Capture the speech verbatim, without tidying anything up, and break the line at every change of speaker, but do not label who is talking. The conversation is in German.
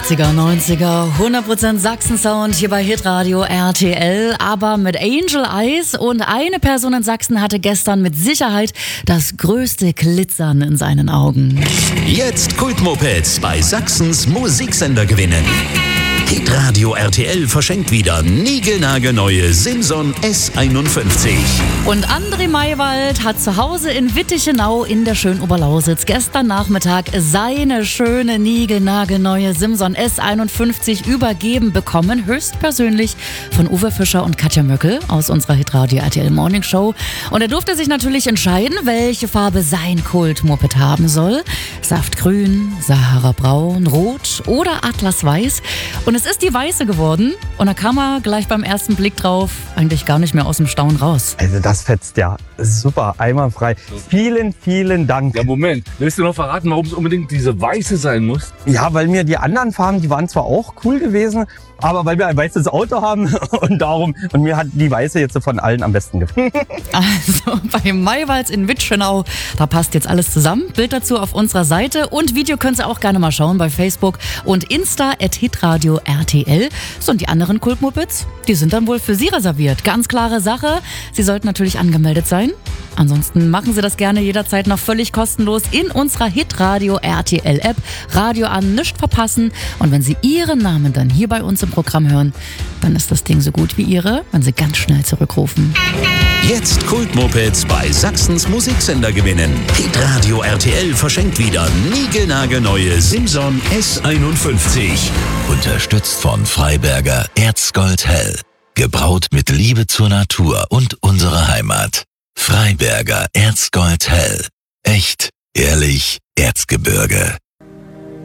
achtziger, neunziger, hundert Prozent Sachsen-Sound hier bei Hitradio R T L, aber mit Angel Eyes, und eine Person in Sachsen hatte gestern mit Sicherheit das größte Glitzern in seinen Augen.
Jetzt Kultmopeds bei Sachsens Musiksender gewinnen. Hitradio R T L verschenkt wieder niegelnagelneue Simson S einundfünfzig.
Und André Maywald hat zu Hause in Wittichenau in der schönen Oberlausitz gestern Nachmittag seine schöne niegelnagelneue Simson S einundfünfzig übergeben bekommen, höchstpersönlich von Uwe Fischer und Katja Möckel aus unserer Hitradio R T L Morning Show. Und er durfte sich natürlich entscheiden, welche Farbe sein Kult-Moped haben soll. Saftgrün, Sahara Braun, Rot oder Atlasweiß. Und es ist die weiße geworden, und da kam er gleich beim ersten Blick drauf eigentlich gar nicht mehr aus dem Staunen raus.
Also das fetzt ja super, einwandfrei. Vielen, vielen Dank.
Ja, Moment. Willst du noch verraten, warum es unbedingt diese weiße sein muss?
Ja, weil mir die anderen Farben, die waren zwar auch cool gewesen, aber weil wir ein weißes Auto haben und darum, und mir hat die weiße jetzt von allen am besten gefallen.
Also bei Maywalds in Wittichenau, da passt jetzt alles zusammen. Bild dazu auf unserer Seite, und Video könnt ihr auch gerne mal schauen bei Facebook und Insta at hitradio R T L. So, und die anderen Kultmopeds, die sind dann wohl für Sie reserviert. Ganz klare Sache, Sie sollten natürlich angemeldet sein. Ansonsten machen Sie das gerne jederzeit noch völlig kostenlos in unserer Hitradio R T L App. Radio an, nicht verpassen. Und wenn Sie Ihren Namen dann hier bei uns im Programm hören, dann ist das Ding so gut wie Ihre, wenn Sie ganz schnell zurückrufen.
Jetzt Kultmopeds bei Sachsens Musiksender gewinnen. Hitradio R T L verschenkt wieder niegelnagelneue Simson S einundfünfzig.
Unterstützt von Freiberger Erzgold Hell. Gebraut mit Liebe zur Natur und unserer Heimat. Freiberger Erzgold Hell. Echt, ehrlich, Erzgebirge.